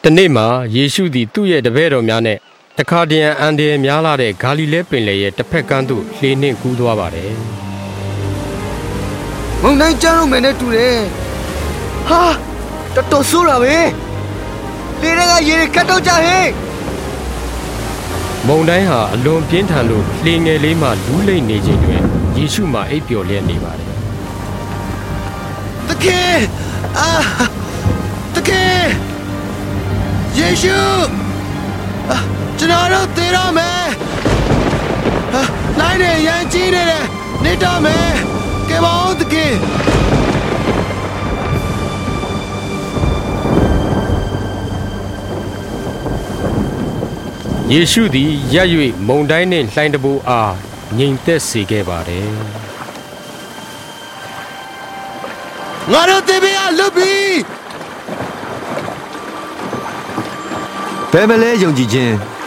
နေ့မှာယေရှုသည်သူ့ရဲ့တပည့်တော်များနဲ့တခါတရံအန်ဒီရများလာတဲ့ဂါလိလဲပင်လယ်ရဲ့တစ်ဖက်ကမ်းသို့လှေနှင့်ကူးသွားပါတယ်မုန်တိုင်းကြားတော့မယ်နဲ့တူတယ်ဟာတော်ဆိုးတာပဲလေတွေကရေခတ်တော့ကြဟဲ့မုန်တိုင်းဟာအလွန်ပြင်းထန်လို့လှေငယ်လေးမှလူးလိမ့်နေခြင်းတွင်ယေရှုမှအိပ်ပျော်လျက်နေပါတယ်တကယ်တကယ်ယေရှုကျွန်တော်တို့သေတော့မယ်လိုင်းနေရန်ကြီးနေတယ်နေတော့မယ်ကဲပါဦးတကယ်ယေရှုသည်ရပ်၍မုန်တိုင်းနှင့်လှိုင်းတဘိုးအားငြိမ်သက်စေခဲ့ပါတယ်ငါတို့သေပြီလွတ်ပြီဘယ်မလဲယုံကြည်ခြင်း